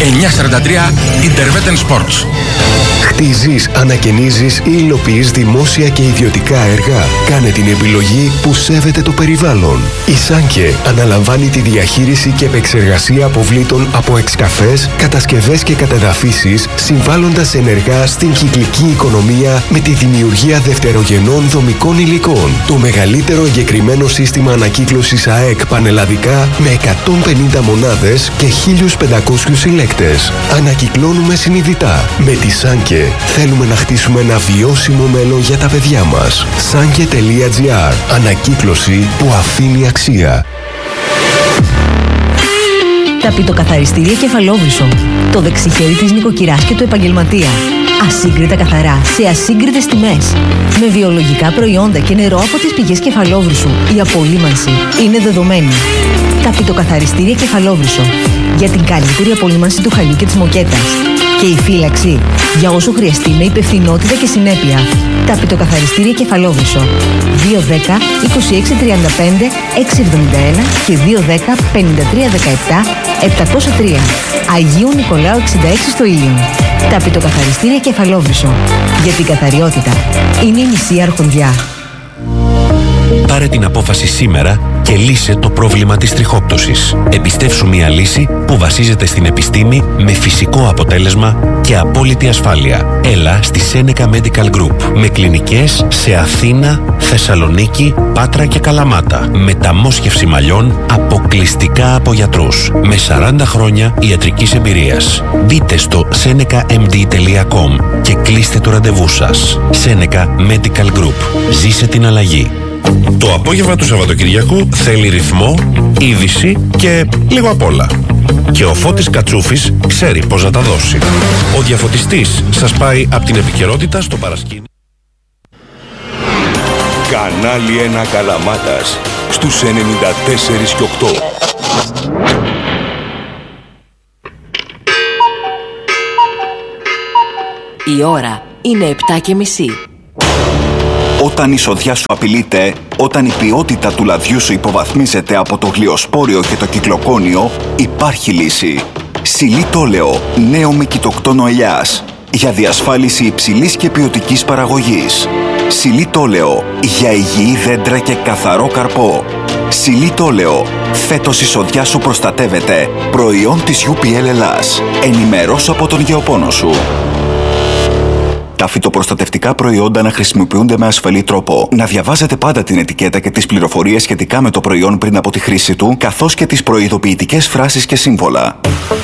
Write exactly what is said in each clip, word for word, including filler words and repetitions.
εννιακόσια σαράντα τρία Interveten Sports. Χτίζεις, ανακαινίζεις ή υλοποιείς δημόσια και ιδιωτικά έργα. Κάνε την επιλογή που σέβεται το περιβάλλον. Η Σάνκε αναλαμβάνει τη διαχείριση και επεξεργασία αποβλήτων από εξκαφές, κατασκευές και κατεδαφίσεις, συμβάλλοντας ενεργά στην κυκλική οικονομία με τη δημιουργία δευτερογενών δομικών υλικών. Το μεγαλύτερο εγκεκριμένο σύστημα ανακύκλωσης ΑΕΚ πανελλαδικά με εκατόν πενήντα μονάδες και χίλιους πεντακόσιους συλλέκτες. Ανακυκλώνουμε συνειδητά. Με τη Σάνκε θέλουμε να χτίσουμε ένα βιώσιμο μέλλον για τα παιδιά μας. Sanke τελεία τζι άρ. Ανακύκλωση που αφήνει αξία. Τα πιτοκαθαριστήρια Κεφαλόβρυσο. Το δεξιχέρι της νοικοκυράς και του επαγγελματία. Ασύγκριτα καθαρά, σε ασύγκριτες τιμές. Με βιολογικά προϊόντα και νερό από τις πηγές Κεφαλόβρυσου. Η απολύμανση είναι δεδομένη. Τα πιτοκαθαριστήρια Κεφαλόβρυσο. Για την καλύτερη απολύμανση του χαλιού και της μοκέτας. Και η φύλαξη για όσο χρειαστεί με υπευθυνότητα και συνέπεια. Τα πιτοκαθαριστήρια Κεφαλόβρυσο. δύο δέκα είκοσι έξι τριάντα πέντε έξι εβδομήντα ένα και δύο δέκα πενήντα τρία δεκαεπτά επτακόσια τρία. Αγίου Νικολάου εξήντα έξι στο Ήλιον. Τα πιτοκαθαριστήρια Κεφαλόβρυσο. Για την καθαριότητα είναι η μισή αρχοντιά. Πάρε την απόφαση σήμερα και λύσε το πρόβλημα της τριχόπτωσης. Εμπιστεύσου μια λύση που βασίζεται στην επιστήμη με φυσικό αποτέλεσμα και απόλυτη ασφάλεια. Έλα στη Seneca Medical Group με κλινικές σε Αθήνα, Θεσσαλονίκη, Πάτρα και Καλαμάτα. Μεταμόσχευση μαλλιών αποκλειστικά από γιατρούς. Με σαράντα χρόνια ιατρικής εμπειρίας. Μπείτε στο seneca m d τελεία com και κλείστε το ραντεβού σας. Seneca Medical Group. Ζήσε την αλλαγή. Το απόγευμα του Σαββατοκυριακού θέλει ρυθμό, είδηση και λίγο απ' όλα. Και ο Φώτης Κατσούφης ξέρει πώς να τα δώσει. Ο διαφωτιστής σας πάει από την επικαιρότητα στο παρασκήνιο. Κανάλι ένα Καλαμάτας στους ενενήντα τέσσερα και οκτώ. Η ώρα είναι επτά και μισή. Όταν η σοδιά σου απειλείται, όταν η ποιότητα του λαδιού σου υποβαθμίζεται από το γλιοσπόριο και το κυκλοκόνιο, υπάρχει λύση. Σιλίτολεο, νέο με κοιτοκτόνο ελιάς. Για διασφάλιση υψηλής και ποιοτικής παραγωγής. Σιλίτολεο, για υγιή δέντρα και καθαρό καρπό. Σιλίτολεο, φέτος η σοδιά σου προστατεύεται. Προϊόν της γιου πι ελ Ελλάς. Ενημερώσου από τον γεωπόνο σου. Τα φυτοπροστατευτικά προϊόντα να χρησιμοποιούνται με ασφαλή τρόπο. Να διαβάζετε πάντα την ετικέτα και τις πληροφορίες σχετικά με το προϊόν πριν από τη χρήση του, καθώς και τις προειδοποιητικές φράσεις και σύμβολα.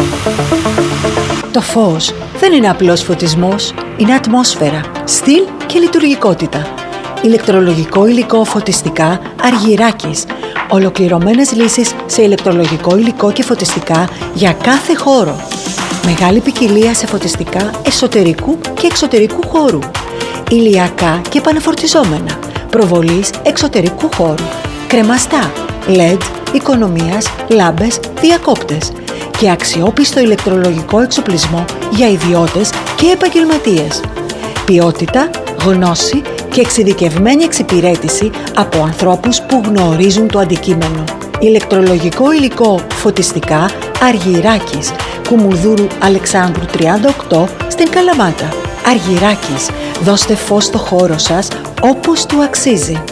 Το φως δεν είναι απλός φωτισμός, είναι ατμόσφαιρα, στυλ και λειτουργικότητα. Ηλεκτρολογικό υλικό φωτιστικά Αργυράκης. Ολοκληρωμένες λύσεις σε ηλεκτρολογικό υλικό και φωτιστικά για κάθε χώρο. Μεγάλη ποικιλία σε φωτιστικά εσωτερικού και εξωτερικού χώρου. Ηλιακά και πανεφορτιζόμενα. Προβολής εξωτερικού χώρου. Κρεμαστά, ελ ι ντι, οικονομίας, λάμπες, διακόπτες. Και αξιόπιστο ηλεκτρολογικό εξοπλισμό για ιδιώτες και επαγγελματίες. Ποιότητα, γνώση και εξειδικευμένη εξυπηρέτηση από ανθρώπους που γνωρίζουν το αντικείμενο. Ηλεκτρολογικό υλικό φωτιστικά Αργυράκης. Κουμουνδούρου Αλεξάνδρου τριάντα οκτώ στην Καλαμάτα. Αργυράκης, δώστε φως στο χώρο σας όπως του αξίζει.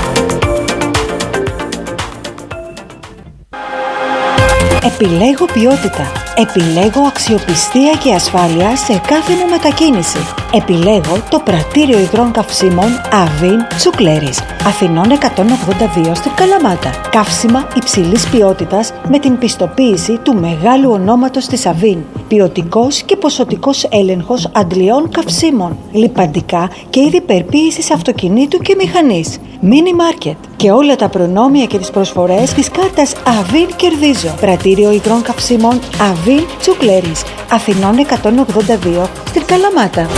Επιλέγω ποιότητα. Επιλέγω αξιοπιστία και ασφάλεια σε κάθε μου μετακίνηση. Επιλέγω το πρατήριο υγρών καυσίμων Αβίν Τσουκλέρης. Αθηνών εκατόν ογδόντα δύο στην Καλαμάτα. Καύσιμα υψηλής ποιότητας με την πιστοποίηση του μεγάλου ονόματος της Αβίν. Ποιοτικός και ποσοτικός έλεγχος αντλειών καυσίμων. Λιπαντικά και είδη περποίησης αυτοκινήτου και μηχανής. Mini Market. Και όλα τα προνόμια και τις προσφορές της κάρτας Αβίν Κερδίζω. Πρατήριο υγρών καυσίμων Αβίν Τσουκλέρης. Αθηνών εκατόν ογδόντα δύο στην Καλαμάτα.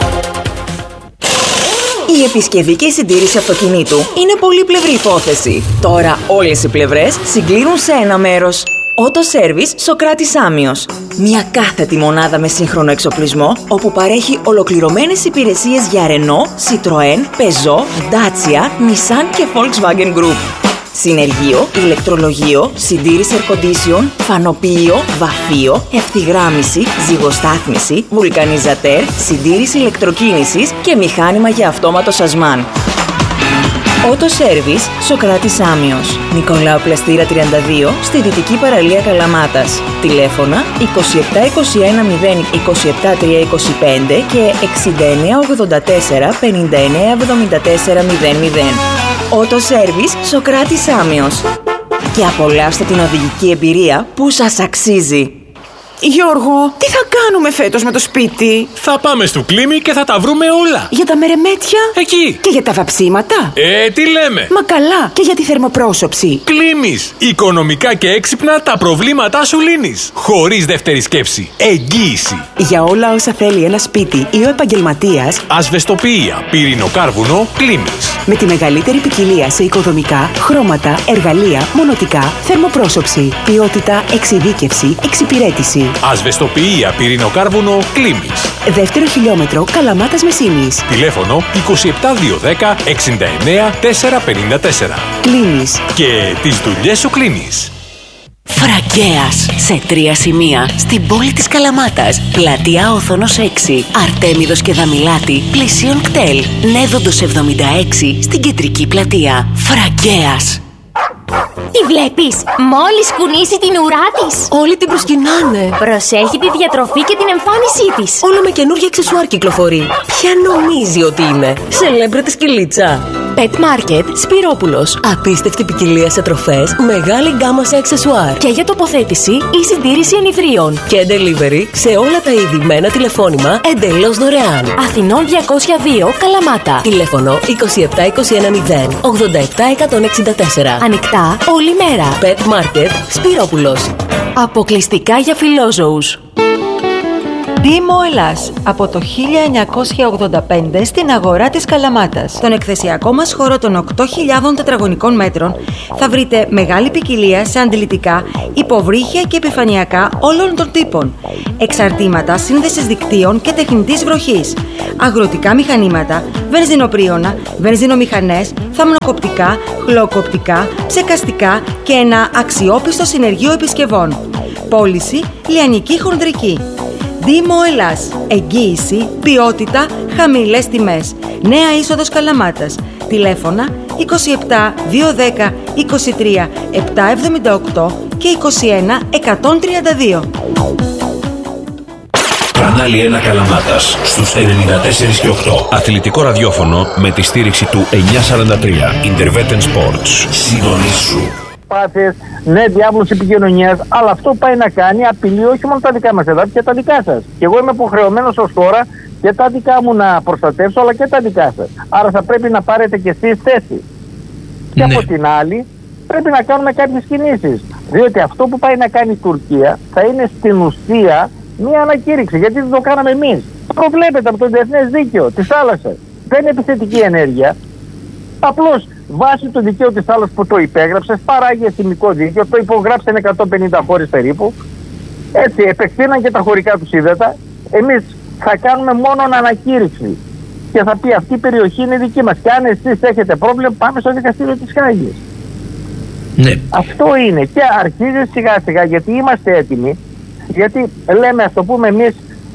Η επισκευή και η συντήρηση αυτοκινήτου είναι πολύπλευρη υπόθεση. Τώρα όλες οι πλευρές συγκλίνουν σε ένα μέρος. Auto Service Σοκράτης Άμιος. Μια κάθετη μονάδα με σύγχρονο εξοπλισμό, όπου παρέχει ολοκληρωμένες υπηρεσίες για Renault, Citroën, Peugeot, Dacia, Nissan και Volkswagen Group. Συνεργείο, ηλεκτρολογείο, συντήρηση air condition, φανοποιείο, βαφείο, ευθυγράμμιση, ζυγοστάθμιση, βουλκανιζατέρ, συντήρηση ηλεκτροκίνησης και μηχάνημα για αυτόματο σασμάν. Auto Service, Σοκράτης Άμιος. Νικολάου Πλαστήρα τριάντα δύο, στη δυτική παραλία Καλαμάτας. Τηλέφωνα είκοσι επτά είκοσι ένα μηδέν είκοσι επτά τριακόσια είκοσι πέντε και εξήντα εννέα ογδόντα τέσσερα πενήντα εννέα εβδομήντα τέσσερα μηδέν μηδέν. Auto Service, Σοκράτης Άμιος. Και απολαύστε την οδηγική εμπειρία που σας αξίζει. Γιώργο, τι θα κάνουμε φέτος με το σπίτι? Θα πάμε στο Κλίμι και θα τα βρούμε όλα. Για τα μερεμέτια? Εκεί. Και για τα βαψίματα? Ε, τι λέμε. Μα καλά, και για τη θερμοπρόσωψη. Κλίμις. Οικονομικά και έξυπνα τα προβλήματά σου λύνεις. Χωρίς δεύτερη σκέψη. Εγγύηση. Για όλα όσα θέλει ένα σπίτι ή ο επαγγελματίας. Ασβεστοποιία, πυρηνοκάρβουνο, Κλίμις. Με τη μεγαλύτερη ποικιλία σε οικοδομικά, χρώματα, εργαλεία, μονοτικά, θερμοπρόσωψη, ποιότητα, εξειδίκευση, εξυπηρέτηση. Ασβεστοποιία, πυρηνοκάρβουνο, Κλίμις. Δεύτερο χιλιόμετρο, Καλαμάτας Μεσίνης. Τηλέφωνο είκοσι επτά διακόσια δέκα εξήντα εννέα τετρακόσια πενήντα τέσσερα. Κλίμις. Και τις δουλειές σου κλείνεις. Φραγκέας, σε τρία σημεία στην πόλη της Καλαμάτας. Πλατεία Όθωνος έξι, Αρτέμιδος και Δαμιλάτη, πλησίον κτέλ. Νέδοντος εβδομήντα έξι στην κεντρική πλατεία. Φραγκέας. Τι βλέπεις? Μόλις κουνήσει την ουρά της, όλοι την προσκυνάνε. Προσέχει τη διατροφή και την εμφάνισή της. Όλο με καινούργια αξεσουάρ κυκλοφορεί. Ποια νομίζει ότι είναι? Σελέμπριτη σκυλίτσα. Pet Market Σπυρόπουλος. Απίστευτη ποικιλία σε τροφές, μεγάλη γκάμα σε αξεσουάρ. Και για τοποθέτηση ή συντήρηση ενιδρίων. Και delivery σε όλα τα είδη με ένα τηλεφώνημα εντελώς δωρεάν. Αθηνών διακόσια δύο, Καλαμάτα. Τηλέφωνο είκοσι επτά είκοσι ένα μηδέν ογδόντα επτά εκατόν εξήντα τέσσερα. Ανοιχτά όλη μέρα. Pet Market Σπυρόπουλος. Αποκλειστικά για φιλόζωους. Δήμο Ελλάς, από το χίλια εννιακόσια ογδόντα πέντε στην αγορά της Καλαμάτας. Στον εκθεσιακό μας χώρο των οκτώ χιλιάδων τετραγωνικών μέτρων θα βρείτε μεγάλη ποικιλία σε αντιλητικά, υποβρύχια και επιφανειακά όλων των τύπων, εξαρτήματα σύνδεσης δικτύων και τεχνητής βροχής, αγροτικά μηχανήματα, βενζινοπρίωνα, βενζινομηχανές, θαμνοκοπτικά, χλωκοπτικά, ψεκαστικά και ένα αξιόπιστο συνεργείο επισκευών. Πώληση λιανική χονδρική. Δήμο Ελλάς. Εγγύηση, ποιότητα, χαμηλές τιμές. Νέα είσοδος Καλαμάτας. Τηλέφωνα είκοσι επτά διακόσια δέκα είκοσι τρία επτακόσια εβδομήντα οκτώ και είκοσι ένα εκατόν τριάντα δύο. Κανάλι ένα Καλαμάτας στους ενενήντα τέσσερα και οκτώ. Αθλητικό ραδιόφωνο με τη στήριξη του εννιακόσια σαράντα τρία. Intervetten Sports. Συντονίσου. Πάθες, ναι, διάβολος επικοινωνίας, αλλά αυτό πάει να κάνει απειλεί όχι μόνο τα δικά μας εδάφη και τα δικά σας. Και εγώ είμαι υποχρεωμένος ως τώρα και τα δικά μου να προστατεύσω, αλλά και τα δικά σας. Άρα θα πρέπει να πάρετε και εσείς θέση. Και ναι. Από την άλλη, πρέπει να κάνουμε κάποιες κινήσεις. Διότι αυτό που πάει να κάνει η Τουρκία θα είναι στην ουσία μία ανακήρυξη. Γιατί δεν το κάναμε εμείς. Προβλέπεται από το διεθνές δίκαιο της θάλασσας. Δεν είναι επιθετική ενέργεια. Απλώς βάσει του δικαίου της θάλασσας που το υπέγραψες, παράγει εθνικό δίκαιο, το υπογράψαν εκατόν πενήντα χώρες περίπου. Έτσι, επεκτείναν και τα χωρικά τους ύδατα. Εμείς θα κάνουμε μόνο ανακήρυξη. Και θα πει αυτή η περιοχή είναι δική μας. Και αν εσείς έχετε πρόβλημα, πάμε στο δικαστήριο της Χάγης. Ναι. Αυτό είναι. Και αρχίζει σιγά σιγά, γιατί είμαστε έτοιμοι. Γιατί λέμε, ας το πούμε εμείς,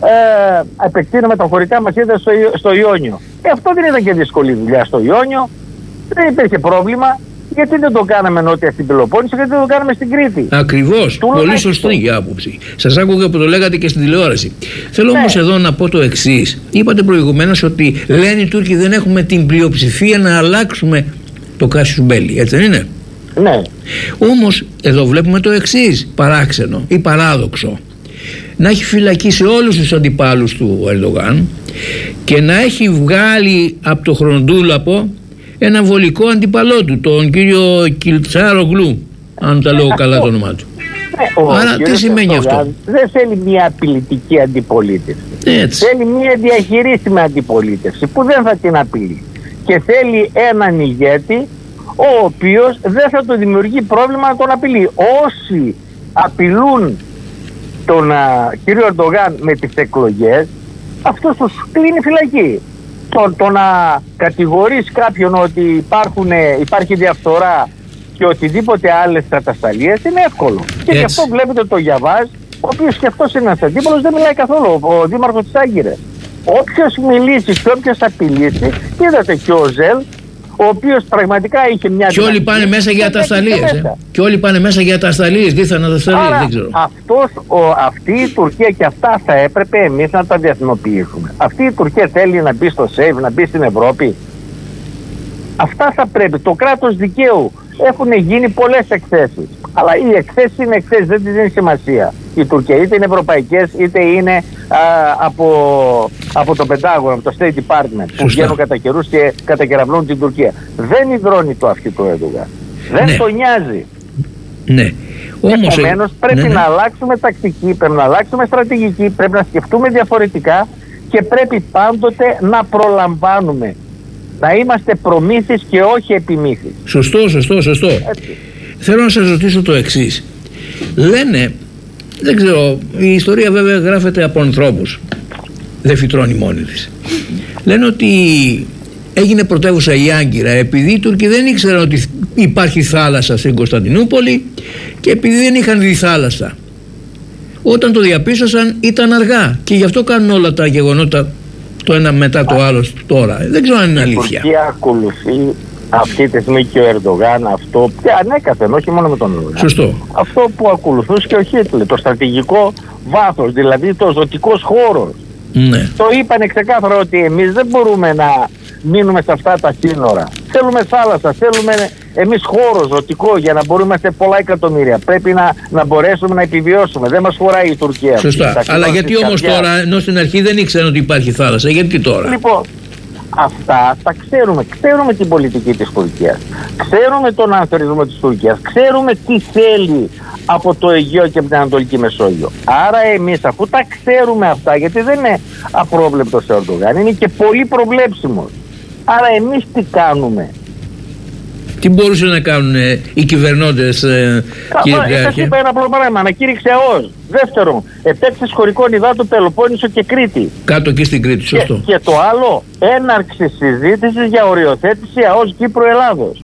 ε, επεκτείνουμε τα χωρικά μας ύδατα στο, στο Ιόνιο. Ε, αυτό δεν ήταν και δύσκολη δουλειά στο Ιόνιο. Δεν υπήρχε πρόβλημα. Γιατί δεν το κάναμε νότια στην Πελοπόννησο, γιατί δεν το κάναμε στην Κρήτη. Ακριβώς. Πολύ σωστή η άποψη. Σας άκουγα που το λέγατε και στην τηλεόραση. Θέλω ναι. όμως εδώ να πω το εξής. Είπατε προηγουμένως ότι λένε οι Τούρκοι δεν έχουμε την πλειοψηφία να αλλάξουμε το Κάσιους Μπέλι. Έτσι δεν είναι? Ναι. Όμως εδώ βλέπουμε το εξής παράξενο ή παράδοξο. Να έχει φυλακίσει όλους τους αντιπάλους του Ερντογάν και να έχει βγάλει από το χροντούλαπο ένα βολικό αντιπαλό του, τον κύριο Κιλτσάρογλου, αν τα λέω καλά το όνομά του. Ναι, άρα τι σημαίνει αυτό? Δεν θέλει μια απειλητική αντιπολίτευση. Έτσι. Θέλει μια διαχειρίσιμη αντιπολίτευση που δεν θα την απειλεί. Και θέλει έναν ηγέτη ο οποίος δεν θα του δημιουργεί πρόβλημα να τον απειλεί. Όσοι απειλούν τον α, κύριο Ερντογάν με τις εκλογές, αυτός τους κλείνει φυλακή. Το, το να κατηγορείς κάποιον ότι υπάρχουν, υπάρχει διαφθορά και οτιδήποτε άλλες κατασταλίες είναι εύκολο. Και Έτσι. γι' αυτό βλέπετε το Γιαβάζ, ο οποίος και αυτός είναι ένας αντίπολος, δεν μιλάει καθόλου, ο δήμαρχος της Άγκυρας. Όποιος μιλήσει και όποιος απειλήσει, είδατε και ο Ζελ, ο οποίος πραγματικά είχε μια... Και όλοι πάνε μέσα για ατασταλίες. Ε. Και όλοι πάνε μέσα για ατασταλίες, δίθεν ατασταλίες, δεν ξέρω. Αυτός, ο, αυτή η Τουρκία και αυτά θα έπρεπε εμείς να τα διεθνοποιήσουμε. Αυτή η Τουρκία θέλει να μπει στο ΣΕΒ, να μπει στην Ευρώπη. Αυτά θα πρέπει. Το κράτος δικαίου, έχουν γίνει πολλές εκθέσεις. Αλλά οι εκθέσεις είναι εκθέσεις, δεν τις δίνει σημασία. Η Τουρκία είτε είναι ευρωπαϊκές είτε είναι α, από, από το Πεντάγωνο, από το State Department, που βγαίνουν κατά καιρούς και κατακεραυνούν την Τουρκία. Δεν υδρώνει το αυτή το Ερντογάν. Δεν Ναι. το νοιάζει. Ναι. Όμως, Επομένως πρέπει ναι, ναι. να αλλάξουμε τακτική, πρέπει να αλλάξουμε στρατηγική, πρέπει να σκεφτούμε διαφορετικά και πρέπει πάντοτε να προλαμβάνουμε. Να είμαστε προμήθεις και όχι επιμήθεις. Σωστό, σωστό, σωστό. Έτσι. Θέλω να σας ρωτήσω το εξής. Λένε, δεν ξέρω, η ιστορία βέβαια γράφεται από ανθρώπους, δεν φυτρώνει μόνη της. Λένε ότι έγινε πρωτεύουσα η Άγκυρα επειδή οι Τούρκοι δεν ήξεραν ότι υπάρχει θάλασσα στην Κωνσταντινούπολη και επειδή δεν είχαν δει θάλασσα. Όταν το διαπίστωσαν ήταν αργά και γι' αυτό κάνουν όλα τα γεγονότα το ένα μετά το άλλο τώρα. Δεν ξέρω αν είναι αλήθεια. Η Τουρκία ακολουθεί αυτή τη στιγμή και ο Ερντογάν αυτό και ανέκαθεν, όχι μόνο με τον Ερντογάν. Σωστό. Αυτό που ακολουθούσε και ο Χίτλερ, το στρατηγικό βάθος, δηλαδή το ζωτικός χώρος. Ναι. Το είπανε ξεκάθαρα ότι εμείς δεν μπορούμε να μείνουμε σε αυτά τα σύνορα. Θέλουμε θάλασσα, θέλουμε εμείς χώρο ζωτικό για να μπορούμε σε πολλά εκατομμύρια. Πρέπει να, να μπορέσουμε να επιβιώσουμε. Δεν μας χωράει η Τουρκία. Σωστά. Αυτή. Αλλά γιατί όμως καρδιά. τώρα, ενώ στην αρχή δεν ήξεραν ότι υπάρχει θάλασσα, γιατί τώρα? Λοιπόν, αυτά τα ξέρουμε. Ξέρουμε την πολιτική της Τουρκίας. Ξέρουμε τον ανθερισμό της Τουρκίας. Ξέρουμε τι θέλει από το Αιγαίο και από την Ανατολική Μεσόγειο. Άρα εμείς, αφού τα ξέρουμε αυτά, γιατί δεν είναι απρόβλεπτος ο Ερντογάν, είναι και πολύ προβλέψιμος. Άρα εμείς τι κάνουμε? Τι μπορούσαν να κάνουν ε, οι κυβερνώντες, ε, κύριε Πλεάρχη? Σας είπα ένα απλό παράδειγμα. Ανακήρυξε ΑΟΣ. Δεύτερον, επέκταση χωρικών υδάτων Πελοπόννησο και Κρήτη. Κάτω εκεί στην Κρήτη, σωστό. Και, και το άλλο, έναρξη συζήτησης για οριοθέτηση ΑΟΣ Κύπρου-Ελλάδος.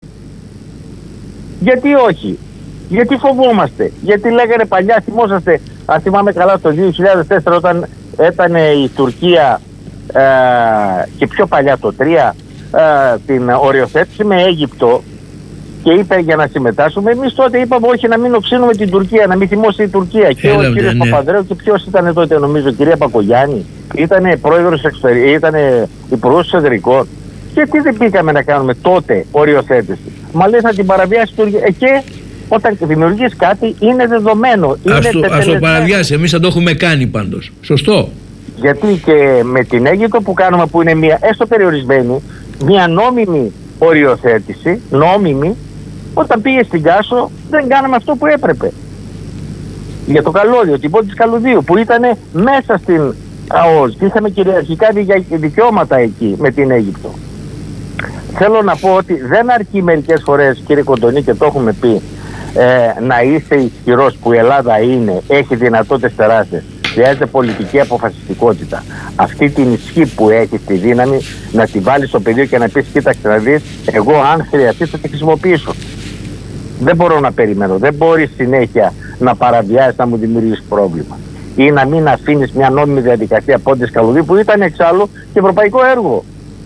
Γιατί όχι? Γιατί φοβόμαστε? Γιατί λέγανε παλιά, θυμόσαστε, αν θυμάμαι καλά, το δύο χιλιάδες τέσσερα όταν ήταν η Τουρκία ε, και πιο παλιά το τρία ε, την οριοθέτηση με Αίγυπτο και είπε για να συμμετάσχουμε. Εμείς τότε είπαμε όχι, να μην οξύνουμε την Τουρκία, να μην θυμώσει η Τουρκία. Και Έλα, ο κύριος ναι. Παπανδρέου και ποιος ήταν τότε, νομίζω, κυρία Πακογιάννη, ήτανε πρόεδρος εξωτερικών, ήτανε υπουργός εξωτερικών. Και τι δεν πήγαμε να κάνουμε τότε οριοθέτηση? Μα λες να την παραβιάσει η Τουρκία. Ε, και όταν δημιουργείς κάτι είναι δεδομένο. Ας είναι το, ας το παραβιάσει, εμείς θα το έχουμε κάνει πάντως. Σωστό. Γιατί και με την Αίγυπτο που κάνουμε, που είναι μια έστω περιορισμένη, μια νόμιμη οριοθέτηση, νόμιμη, όταν πήγε στην Κάσο δεν κάναμε αυτό που έπρεπε. Για το καλώδιο, την πόλη της Καλουδίου, που ήταν μέσα στην ΑΟΣ και είχαμε κυριαρχικά δικαιώματα εκεί με την Αίγυπτο. Θέλω να πω ότι δεν αρκεί μερικές φορές, κύριε Κοντονή, και το έχουμε πει, ε, να είστε ισχυρός, που η Ελλάδα είναι, έχει δυνατότητες τεράστιες. Χρειάζεται πολιτική αποφασιστικότητα. Αυτή την ισχύ που έχει τη δύναμη να τη βάλει στο πεδίο και να πεις, κοίταξε να δεις, εγώ αν χρειαστεί θα τη χρησιμοποιήσω. Δεν μπορώ να περιμένω. Δεν μπορείς συνέχεια να παραβιάσεις, να μου δημιουργήσεις πρόβλημα. Ή να μην αφήνεις μια νόμιμη διαδικασία Πόντης Καλουδίου, που ήταν εξάλλου και ευρωπαϊκό έργο.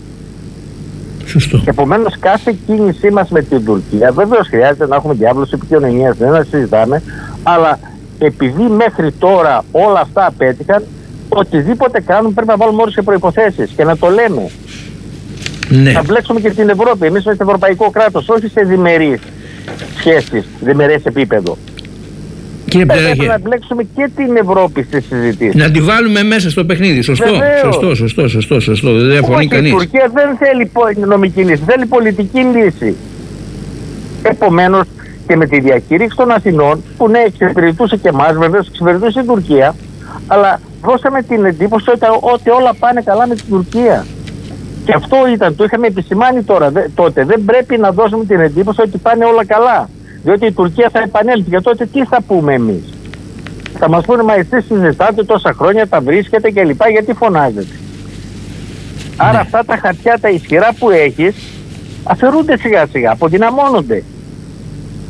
Σωστό. Επομένως, κάθε κίνησή μας με την Τουρκία, βεβαίως χρειάζεται να έχουμε διάβολος επικοινωνίας, δεν να συζητάμε, αλλά επειδή μέχρι τώρα όλα αυτά απέτυχαν, οτιδήποτε κάνουν πρέπει να βάλουμε όρους και προϋποθέσεις και να το λέμε. Ναι. Να μπλέξουμε και την Ευρώπη. Εμείς είμαστε ευρωπαϊκό κράτος, όχι σε διμερείς σχέσεις, διμερές επίπεδο. Κύριε Πρέπει Πλεάρχη, να μπλέξουμε και την Ευρώπη στις συζητήσεις. να τη βάλουμε μέσα στο παιχνίδι. Σωστό, Βεβαίως. σωστό, σωστό, σωστό, σωστό. Δεν διαφωνεί Όχι, κανείς. η Τουρκία δεν θέλει πο- νομική λύση, θέλει πολιτική λύση. Επομένως και με τη διακήρυξη των Αθηνών, που ναι, εξυπηρετούσε και εμάς, βεβαίως εξυπηρετούσε η Τουρκία, αλλά δώσαμε την εντύπωση ότι, ότι όλα πάνε καλά με την Τουρκία. Και αυτό ήταν, το είχαμε επισημάνει τώρα, δε, τότε. Δεν πρέπει να δώσουμε την εντύπωση ότι πάνε όλα καλά. Διότι η Τουρκία θα επανέλθει. Και τότε τι θα πούμε εμείς? Θα μας πούνε, μα εσείς συζητάτε τόσα χρόνια, τα βρίσκετε κλπ. Γιατί φωνάζετε? Άρα Ναι. αυτά τα χαρτιά τα ισχυρά που έχεις αφαιρούνται σιγά σιγά, αποδυναμώνονται.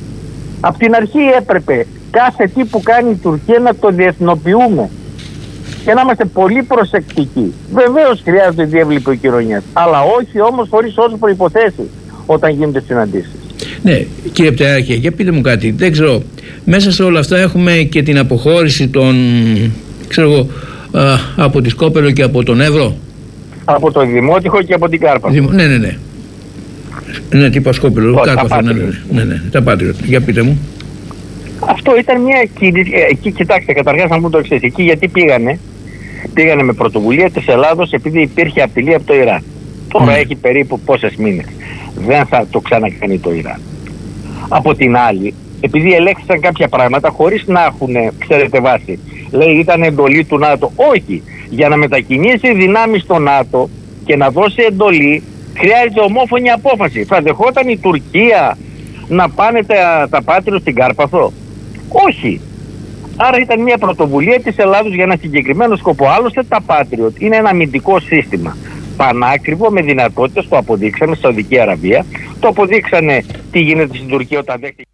Από την αρχή έπρεπε κάθε τι που κάνει η Τουρκία να το διεθνοποιούμε και να είμαστε πολύ προσεκτικοί. Βεβαίως χρειάζεται διεύλη επικοινωνίας, αλλά όχι όμως χωρίς όσες προϋποθέσεις όταν γίνονται συναντήσεις. Ναι, κύριε Πτεράκη, για πείτε μου κάτι. Δεν ξέρω, μέσα σε όλα αυτά έχουμε και την αποχώρηση των, ξέρω εγώ, α, από τη Σκόπελο και από τον Εύρο. Από το Δημότυχο και από την Κάρπαθο. Δημο... Ναι, ναι, ναι. Ναι, τι είπα Σκόπελο, Κάρπαθο, ναι, ναι, ναι, ναι, τα Πάτριωτ. Για πείτε μου. Αυτό ήταν μια κίνηση. Εκεί, κοιτάξτε, καταρχάς να μου το εξής. Εκεί γιατί πήγανε, πήγανε με πρωτοβουλία της Ελλάδος επειδή υπήρχε απειλή από το Ιράν. Τώρα mm. έχει περίπου πόσες μήνες. Δεν θα το ξανακάνει το Ιράν. Από την άλλη, επειδή ελέγχθησαν κάποια πράγματα χωρίς να έχουν, ξέρετε, βάση. Λέει ήταν εντολή του ΝΑΤΟ. Όχι. Για να μετακινήσει δυνάμεις στο ΝΑΤΟ και να δώσει εντολή χρειάζεται ομόφωνη απόφαση. Θα δεχόταν η Τουρκία να πάνε τα, τα Πάτριωτ στην Κάρπαθο? Όχι. Άρα ήταν μια πρωτοβουλία της Ελλάδος για ένα συγκεκριμένο σκοπό. Άλλωστε τα Πάτριωτ είναι ένα αμυντικό σύστημα πανάκριβο με δυνατότητες, το αποδείξαμε στη Σαουδική Αραβία, το αποδείξανε τι γίνεται στην Τουρκία όταν δέχτηκε.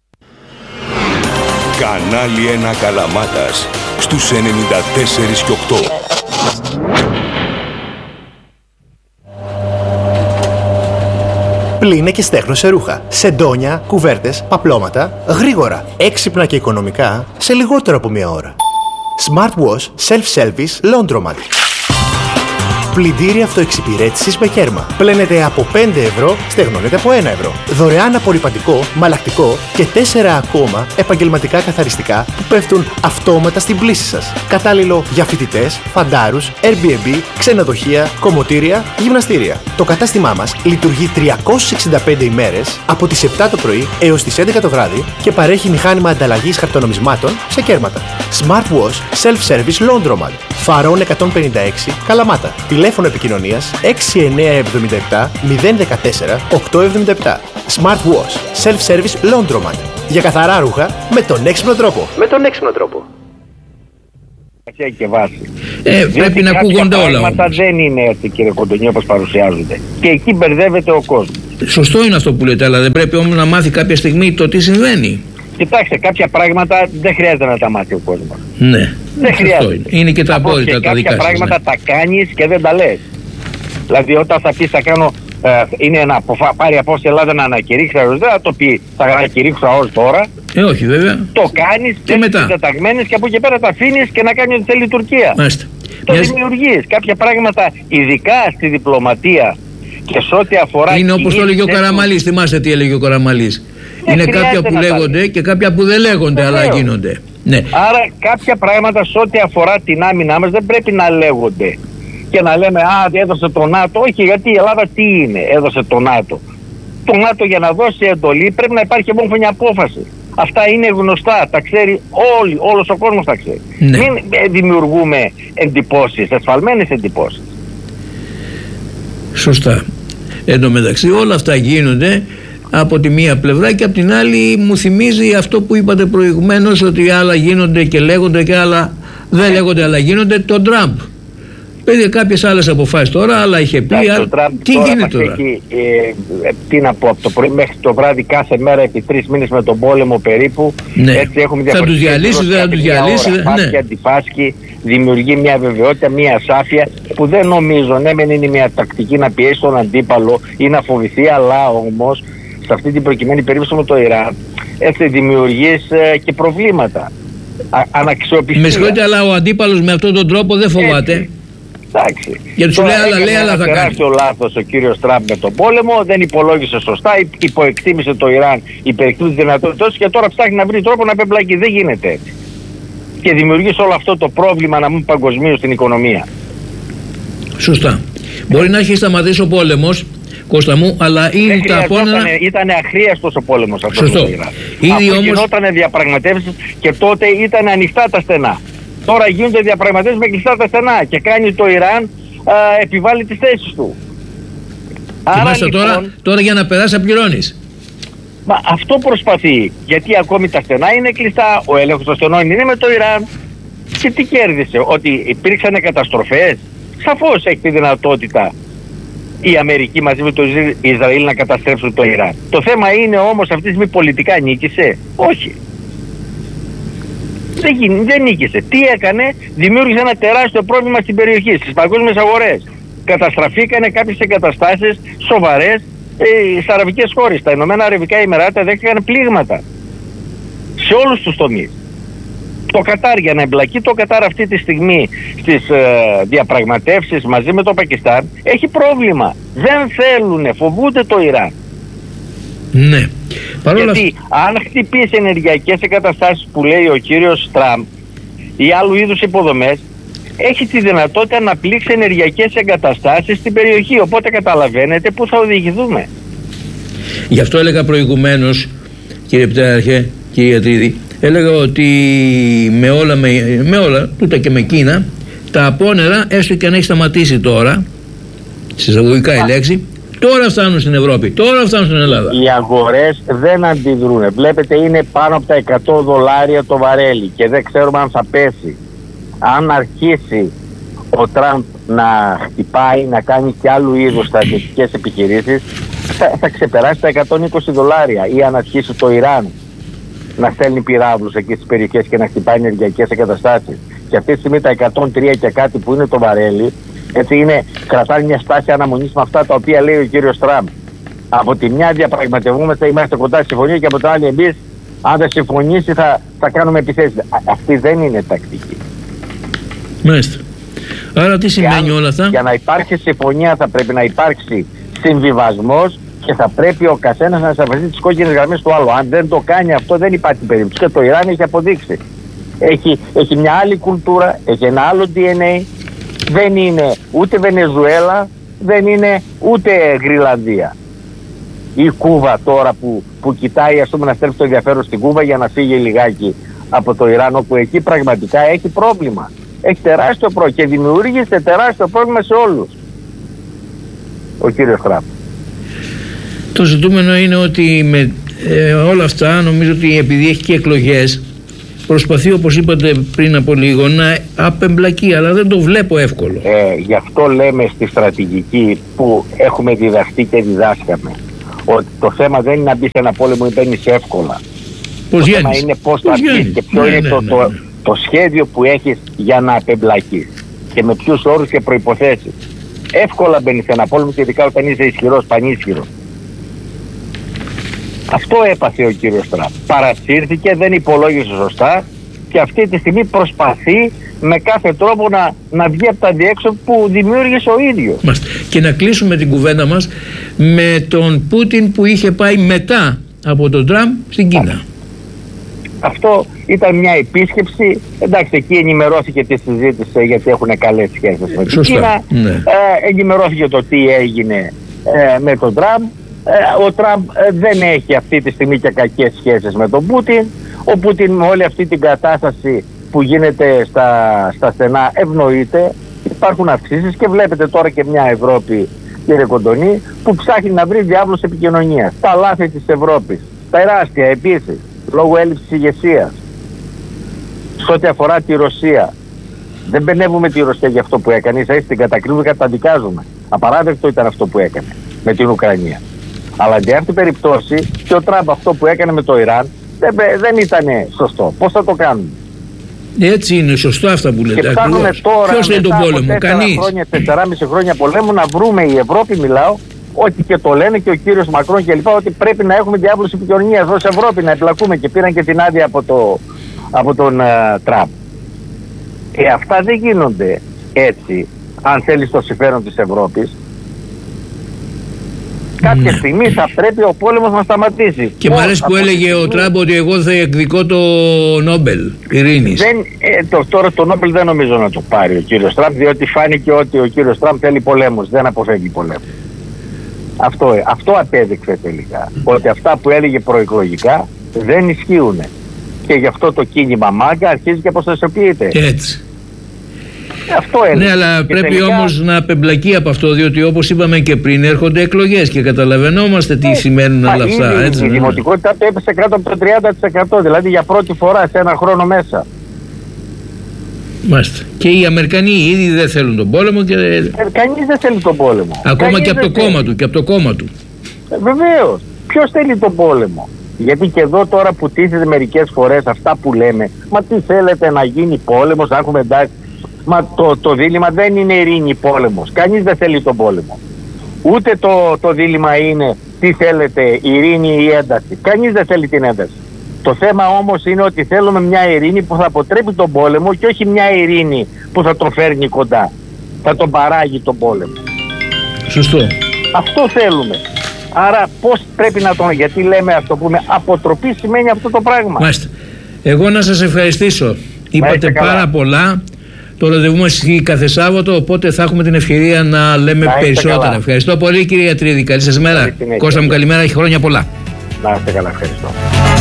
Κανάλι ένα Καλαμάτας στους ενενήντα τέσσερα και οκτώ. Πλύνε και στέχνωσε ρούχα, σεντόνια, κουβέρτες, παπλώματα, γρήγορα, έξυπνα και οικονομικά, σε λιγότερο από μία ώρα. Smart Wash Self-Service Laundromat. Πλυντήρι αυτοεξυπηρέτησης με κέρμα. Πλένετε από πέντε ευρώ, στεγνώνετε από ένα ευρώ. Δωρεάν απορρυπαντικό, μαλακτικό και τέσσερα ακόμα επαγγελματικά καθαριστικά που πέφτουν αυτόματα στην πλύση σας. Κατάλληλο για φοιτητές, φαντάρους, Airbnb, ξενοδοχεία, κομμωτήρια, γυμναστήρια. Το κατάστημά μας λειτουργεί τριακόσιες εξήντα πέντε ημέρες από τις επτά το πρωί έως τις έντεκα το βράδυ και παρέχει μηχάνημα ανταλλαγής χαρτονομισμάτων σε κέρματα. Smart Wash Self-Service Laundromat. Φαρών εκατόν πενήντα έξι, Καλαμάτα. Τηλέφωνο επικοινωνίας έξι εννιά επτά επτά μηδέν ένα τέσσερα οκτώ επτά επτά. Smart Wash Self-Service Laundromat. Για καθαρά ρούχα με τον έξυπνο τρόπο. Με τον έξυπνο τρόπο. Και βάση. Ε, πρέπει να ακούγονται όλα. Τα πράγματα δεν είναι έτσι, κύριε Κοντονιό, όπως παρουσιάζονται. Και εκεί μπερδεύεται ο κόσμος. Σωστό είναι αυτό που λέτε, αλλά δεν πρέπει όμως να μάθει κάποια στιγμή το τι συμβαίνει? Κοιτάξτε, κάποια πράγματα δεν χρειάζεται να τα μάθει ο κόσμος. Ναι, δεν χρειάζεται. Είναι. είναι και τα απόρριτα τα δικά σας. Κάποια πράγματα ναι. τα κάνεις και δεν τα λες. Δηλαδή, όταν θα πεις θα κάνω, ε, είναι να πάρει απόφαση η Ελλάδα να ανακηρύξει, δεν θα το πει θα ανακηρύξω ως τώρα. Ε, όχι, βέβαια. Το κάνεις και μετά. Τεταγμένες και από εκεί πέρα τα αφήνεις και να κάνει ό,τι θέλει η Τουρκία. Μάλιστα. Το Μιας... δημιουργείς. Κάποια πράγματα, ειδικά στη διπλωματία και σε ό,τι αφορά. Είναι όπως το έλεγε ο Καραμαλής. Θυμάστε τι έλεγε ο Καραμαλής. Είναι κάποια που λέγονται τα... και κάποια που δεν λέγονται, Βεβαίως. αλλά γίνονται. Ναι. Άρα κάποια πράγματα σε ό,τι αφορά την άμυνά μας δεν πρέπει να λέγονται. Και να λέμε, α, έδωσε το ΝΑΤΟ. Όχι, γιατί η Ελλάδα τι είναι, έδωσε το ΝΑΤΟ. Το ΝΑΤΟ για να δώσει εντολή πρέπει να υπάρχει ομόφωνη απόφαση. Αυτά είναι γνωστά, τα ξέρει όλοι, όλος ο κόσμος τα ξέρει. Ναι. Μην δημιουργούμε εντυπώσεις, εσφαλμένες εντυπώσεις. Σωστά. Εν τω μεταξύ όλα αυτά γίνονται από τη μία πλευρά και από την άλλη μου θυμίζει αυτό που είπατε προηγουμένως, ότι άλλα γίνονται και λέγονται και άλλα δεν λέγονται αλλά γίνονται, τον Τραμπ. Πήρε κάποιες άλλες αποφάσεις τώρα, αλλά είχε πει. Ά, το Τραμπ, τι τώρα γίνεται τώρα? Έχει, ε, τι να πω, από το πρωί μέχρι το βράδυ κάθε μέρα επί τρεις μήνες με τον πόλεμο περίπου. Ναι. Έτσι έχουμε θα τους διαλύσει, δεν θα τους διαλύσει. Ναι. Αντιφάσκει, δημιουργεί μια βεβαιότητα, μια ασάφεια που δεν νομίζω, ναι, μεν είναι μια τακτική να πιέσει τον αντίπαλο ή να φοβηθεί, αλλά όμως σε αυτή την προκειμένη περίπτωση με το Ιράν έτσι δημιουργείς ε, και προβλήματα. Α, αναξιοπιστία. Με συγχωρείτε, αλλά ο αντίπαλος με αυτόν τον τρόπο δεν φοβάται. Έτσι. Εντάξει. Γιατί σου λέει άλλα, λέει άλλα θα κάνει. Τεράστιο λάθος ο κύριος Τραμπ με τον πόλεμο, δεν υπολόγισε σωστά, υποεκτίμησε το Ιράν, υπερεκτίμησε τις δυνατότητες και τώρα ψάχνει να βρει τρόπο να πεμπλακεί. Δεν γίνεται έτσι. Και δημιουργήσει όλο αυτό το πρόβλημα να μην παγκοσμίως στην οικονομία. Σωστά. Μπορεί να έχει σταματήσει ο πόλεμος, Κώστα μου, αλλά είναι τα απόνερα. Ήταν αχρίαστος ο πόλεμος αυτός. Σωστό. Ήδη όμως γινόταν διαπραγματεύσεις και τότε ήταν ανοιχτά τα στενά. Τώρα γίνονται διαπραγματεύσεις με κλειστά τα στενά και κάνει το Ιράν, α, επιβάλλει τις θέσεις του. Άρα λοιπόν, τώρα, τώρα για να περάσει πληρώνεις. Μα αυτό προσπαθεί, γιατί ακόμη τα στενά είναι κλειστά, ο έλεγχος των στενών είναι με το Ιράν. Και τι κέρδισε, ότι υπήρξαν καταστροφές? Σαφώς έχει τη δυνατότητα η Αμερική μαζί με το Ισραήλ να καταστρέψουν το Ιράν. Το θέμα είναι όμως αυτή τη στιγμή πολιτικά νίκησε? Όχι. Δεν, δεν νίκησε. Τι έκανε? Δημιούργησε ένα τεράστιο πρόβλημα στην περιοχή, στις παγκόσμιες αγορές. Καταστραφήκανε κάποιες εγκαταστάσεις σοβαρές ε, στις αραβικές χώρες. Τα Ηνωμένα Αραβικά Εμιράτα δέχτηκαν πλήγματα σε όλους τους τομείς. Το Κατάρ, για να εμπλακεί το Κατάρ αυτή τη στιγμή στις ε, διαπραγματεύσεις μαζί με το Πακιστάν, έχει πρόβλημα. Δεν θέλουνε, φοβούνται το Ιράν. Ναι. Παρόλα... Γιατί αν χτυπήσει ενεργειακές εγκαταστάσεις που λέει ο κύριος Τραμπ ή άλλου είδους υποδομές, έχει τη δυνατότητα να πλήξει ενεργειακές εγκαταστάσεις στην περιοχή. Οπότε καταλαβαίνετε πού θα οδηγηθούμε. Γι' αυτό έλεγα προηγουμένως, κύριε Πτέραρχε, κύριε Ιατρίδη, έλεγα ότι με όλα, με, με όλα, τούτα και με Κίνα, τα απόνερα, έστω και αν έχει σταματήσει τώρα, συσταγωγικά η λέξη, τώρα φτάνουν στην Ευρώπη, τώρα φτάνουν στην Ελλάδα. Οι αγορές δεν αντιδρούν. Βλέπετε, είναι πάνω από τα εκατό δολάρια το βαρέλι και δεν ξέρουμε αν θα πέσει. Αν αρχίσει ο Τραμπ να χτυπάει, να κάνει και άλλου είδους στρατιωτικές επιχειρήσεις, θα, θα ξεπεράσει τα εκατόν είκοσι δολάρια. Ή αν αρχίσει το Ιράν να στέλνει πυράβλους εκεί στις περιοχές και να χτυπάει ενεργειακές εγκαταστάσεις. Και αυτή τη στιγμή τα εκατόν τρία και κάτι που είναι το βαρέλι, έτσι είναι, κρατάνε μια στάση αναμονής με αυτά τα οποία λέει ο κύριος Τραμπ. Από τη μια διαπραγματευόμαστε, είμαστε κοντά στη συμφωνία, και από την άλλη εμείς, αν δεν συμφωνήσει, θα, θα κάνουμε επιθέσεις. Α, αυτή δεν είναι τακτική. Μάλιστα. Άρα τι σημαίνει όλα αυτά? Για να υπάρξει συμφωνία θα πρέπει να υπάρξει συμβιβασμός και θα πρέπει ο καθένας να σεβαστεί τις κόκκινες γραμμές του άλλου. Αν δεν το κάνει αυτό, δεν υπάρχει περίπτωση. Και το Ιράν έχει αποδείξει. Έχει, έχει μια άλλη κουλτούρα, έχει ένα άλλο ντι εν έι. Δεν είναι ούτε Βενεζουέλα, δεν είναι ούτε Γρυλανδία. Η Κούβα τώρα που, που κοιτάει, ας πούμε, να στρέψει το ενδιαφέρον στην Κούβα για να φύγει λιγάκι από το Ιράν, όπου εκεί πραγματικά έχει πρόβλημα. Έχει τεράστιο πρόβλημα και δημιούργησε τεράστιο πρόβλημα σε όλους ο κύριος Τραμπ. Το ζητούμενο είναι ότι με ε, όλα αυτά, νομίζω ότι επειδή έχει και εκλογές, προσπαθεί, όπως είπατε πριν από λίγο, να απεμπλακεί, αλλά δεν το βλέπω εύκολο. Ε, γι' αυτό λέμε στη στρατηγική που έχουμε διδαχτεί και διδάσκαμε, ότι το θέμα δεν είναι να μπει σε ένα πόλεμο ή μπαίνεις εύκολα. Πώς το γίνεις? θέμα είναι πώς θα μπεις και ποιο ναι, είναι ναι, το, ναι, το, ναι. το σχέδιο που έχεις για να απεμπλακείς και με ποιους όρους και προϋποθέσεις. Εύκολα μπαίνεις σε ένα πόλεμο και ειδικά όταν είσαι ισχυρός, πανίσχυρος. Αυτό έπαθε ο κύριος Τραμπ. Παρασύρθηκε, δεν υπολόγισε σωστά και αυτή τη στιγμή προσπαθεί με κάθε τρόπο να, να βγει από τα διέξοδο που δημιούργησε ο ίδιος. Και να κλείσουμε την κουβέντα μας με τον Πούτιν που είχε πάει μετά από τον Τραμπ στην Κίνα. Αυτό ήταν μια επίσκεψη. Εντάξει, εκεί ενημερώθηκε τη συζήτηση γιατί έχουν καλές σχέσεις με την Κίνα. Ναι. Ε, ενημερώθηκε το τι έγινε ε, με τον Τραμπ. Ε, ο Τραμπ ε, δεν έχει αυτή τη στιγμή και κακές σχέσεις με τον Πούτιν. Ο Πούτιν με όλη αυτή την κατάσταση που γίνεται στα, στα στενά ευνοείται. Υπάρχουν αυξήσεις και βλέπετε τώρα και μια Ευρώπη, κύριε Κοντονή, που ψάχνει να βρει διάβλους επικοινωνίας. Τα λάθη της Ευρώπης, τεράστια επίσης, λόγω έλλειψης ηγεσίας. Σε ό,τι αφορά τη Ρωσία, δεν μπενεύουμε τη Ρωσία για αυτό που έκανε, ίσα ίσα την κατακρίνουμε και καταδικάζουμε. Απαράδεκτο ήταν αυτό που έκανε με την Ουκρανία. Αλλά αντί αυτή περιπτώσει, και ο Τραμπ αυτό που έκανε με το Ιράν δεν, δεν ήταν σωστό. Πώς θα το κάνουμε? Έτσι είναι, σωστό αυτά που λέτε. Και ψάχνουμε τώρα, ποιος λέει τον πόλεμο? Κανείς. Χρόνια, τεσσεράμισι χρόνια πολέμου, να βρούμε η Ευρώπη, μιλάω, ότι και το λένε και ο κύριος Μακρόν και λοιπά, ότι πρέπει να έχουμε διάβλους επικοινωνίας ως Ευρώπη, να εμπλακούμε, και πήραν και την άδεια από, το, από τον uh, Τραμπ. Ε, αυτά δεν γίνονται έτσι, αν θέλεις το συμφέρον της Ευρώπης. Κάποια ναι. στιγμή θα πρέπει ο πόλεμος να σταματήσει. Και μου αρέσει που έλεγε ο Τραμπ ότι εγώ θα εκδικώ το Νόμπελ ειρήνης. Δεν, ε, το, τώρα το Νόμπελ δεν νομίζω να το πάρει ο κύριος Τραμπ, διότι φάνηκε ότι ο κύριος Τραμπ θέλει πολέμους, δεν αποφεύγει πολέμους. Αυτό, αυτό απέδειξε τελικά, ότι αυτά που έλεγε προεκλογικά δεν ισχύουν. Και γι' αυτό το κίνημα μάγκα αρχίζει και αποστασιοποιείται. Έτσι. Αυτό έλεγε. Ναι, αλλά και πρέπει τελικά... όμως να απεμπλακεί από αυτό, διότι όπως είπαμε και πριν, έρχονται εκλογές και καταλαβαίνόμαστε τι ε, σημαίνουν όλα αυτά. Η, έτσι, η ναι. δημοτικότητα του έπεσε κάτω από το τριάντα τοις εκατό, δηλαδή για πρώτη φορά σε ένα χρόνο μέσα. Μάλιστα. Και οι Αμερικανοί ήδη δεν θέλουν τον πόλεμο. Και... Ε, κανείς δεν θέλει τον πόλεμο. Ακόμα κανείς και από το θέλει. κόμμα του. Και από το κόμμα του. Ε, βεβαίως. Ποιος θέλει τον πόλεμο? Γιατί και εδώ τώρα που τίθεται μερικές φορές αυτά που λέμε, μα τι θέλετε να γίνει πόλεμος, να έχουμε εντάξει. Μα το, το δίλημμα δεν είναι ειρήνη πόλεμος. Κανείς δεν θέλει τον πόλεμο. Ούτε το, το δίλημμα είναι τι θέλετε, ειρήνη ή ένταση. Κανείς δεν θέλει την ένταση. Το θέμα όμως είναι ότι θέλουμε μια ειρήνη που θα αποτρέπει τον πόλεμο και όχι μια ειρήνη που θα τον φέρνει κοντά. Θα τον παράγει τον πόλεμο. Σωστό. Αυτό θέλουμε. Άρα πώς πρέπει να τον... Γιατί λέμε, ας το πούμε, αποτροπή σημαίνει αυτό το πράγμα. Μάλιστα. Εγώ να σας ευχαριστήσω. Είπατε πάρα πολλά. Το ραντεβού μας ισχύει κάθε Σάββατο, οπότε θα έχουμε την ευκαιρία να λέμε να περισσότερα. Καλά. Ευχαριστώ πολύ, κύριε Ιατρίδη. Καλή σας μέρα. Κώστα μου, καλημέρα. Έχει χρόνια πολλά. Να είστε καλά. Ευχαριστώ.